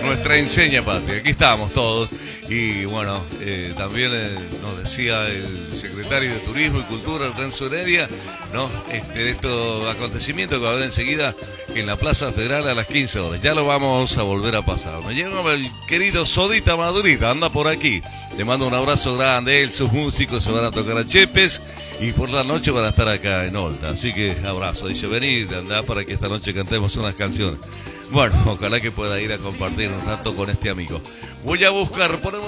nuestra enseña patria. Aquí estamos todos. Y bueno, también nos decía el secretario de Turismo y Cultura, Renzo Heredia, ¿no? De estos acontecimientos que va a haber enseguida en la Plaza Federal a las 15 horas. Ya lo vamos a volver a pasar. Me lleva el querido Sodita Madurita, anda por aquí. Le mando un abrazo grande. Él, sus músicos se van a tocar a Chepes y por la noche van a estar acá en Olta. Así que abrazo. Dice, venid, andá para que esta noche cantemos unas canciones. Bueno, ojalá que pueda ir a compartir un rato con este amigo. Voy a buscar, ponemos